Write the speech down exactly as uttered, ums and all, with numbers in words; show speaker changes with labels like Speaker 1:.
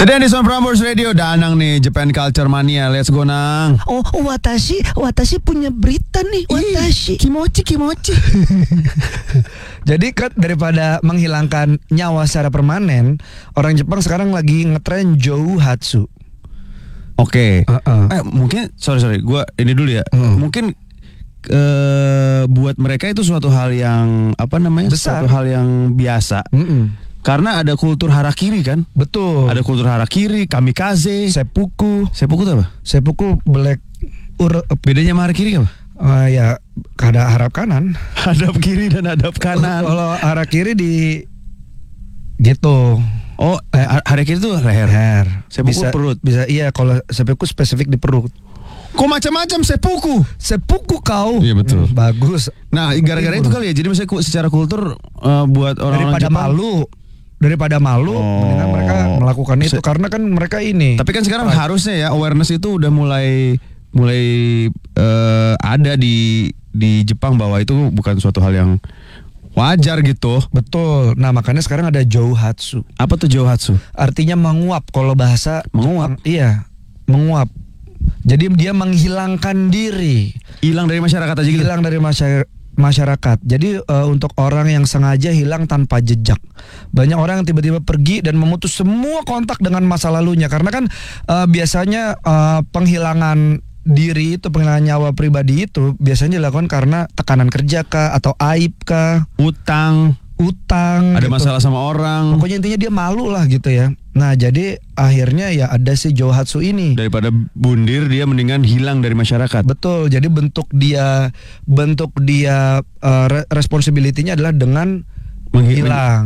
Speaker 1: Today on Prambors Radio, Danang nih, Japan Culture Mania. Let's go, Nang.
Speaker 2: Oh, watashi, watashi punya berita nih, watashi.
Speaker 1: Kimochi, kimochi.
Speaker 3: Jadi kan daripada menghilangkan nyawa secara permanen, orang Jepang sekarang lagi ngetren Jouhatsu.
Speaker 1: Oke. Okay.
Speaker 3: Uh-uh.
Speaker 1: Eh, mungkin sorry sorry, gue ini dulu ya.
Speaker 3: Hmm.
Speaker 1: Mungkin uh, buat mereka itu suatu hal yang apa namanya?
Speaker 3: Besar.
Speaker 1: Suatu hal yang biasa.
Speaker 3: Mm-mm.
Speaker 1: Karena ada kultur harakiri kan?
Speaker 3: Betul.
Speaker 1: Ada kultur harakiri, kamikaze,
Speaker 3: seppuku.
Speaker 1: seppuku itu apa?
Speaker 3: Seppuku black ur.
Speaker 1: Bedanya sama harakiri apa?
Speaker 3: Uh, ya kada harap kanan.
Speaker 1: Hadap kiri dan hadap kanan.
Speaker 3: Kalau harakiri di gitu.
Speaker 1: Oh, eh, harakiri itu leher.
Speaker 3: Leher.
Speaker 1: Seppuku
Speaker 3: Bisa
Speaker 1: perut.
Speaker 3: Bisa iya, kalau seppuku spesifik di perut.
Speaker 1: Kok macam-macam seppuku?
Speaker 3: Seppuku kau.
Speaker 1: Iya betul.
Speaker 3: Hmm, bagus.
Speaker 1: Nah, gara-gara itu kali ya. Jadi misalnya ku- secara kultur uh, buat orang-orang
Speaker 3: Daripada
Speaker 1: Jepang,
Speaker 3: malu. Daripada malu,
Speaker 1: Oh.
Speaker 3: mendingan mereka melakukan itu
Speaker 1: Se-
Speaker 3: karena kan mereka ini.
Speaker 1: Tapi kan sekarang harusnya ya awareness itu udah mulai mulai uh, ada di di Jepang bahwa itu bukan suatu hal yang wajar gitu.
Speaker 3: Betul. Nah, makanya sekarang ada Jouhatsu.
Speaker 1: Apa tuh Jouhatsu?
Speaker 3: Artinya menguap kalau bahasa
Speaker 1: Menguap?
Speaker 3: Jepang. Iya, menguap. Jadi dia menghilangkan diri,
Speaker 1: Hilang dari masyarakat aja gitu.
Speaker 3: hilang dari masyarakat. masyarakat. Jadi uh, untuk orang yang sengaja hilang tanpa jejak. Banyak orang yang tiba-tiba pergi dan memutus semua kontak dengan masa lalunya. Karena kan uh, biasanya uh, penghilangan diri itu, penghilangan nyawa pribadi itu biasanya dilakukan karena tekanan kerja kah, atau aib kah,
Speaker 1: Utang,
Speaker 3: utang,
Speaker 1: ada
Speaker 3: gitu.
Speaker 1: masalah sama orang.
Speaker 3: Pokoknya intinya dia malu lah gitu ya. Nah, jadi akhirnya ya ada si Jouhatsu ini.
Speaker 1: Daripada bundir dia mendingan hilang dari masyarakat.
Speaker 3: Betul. Jadi bentuk dia bentuk dia uh, re- responsibility-nya adalah dengan
Speaker 1: Menghi-
Speaker 3: menghilang.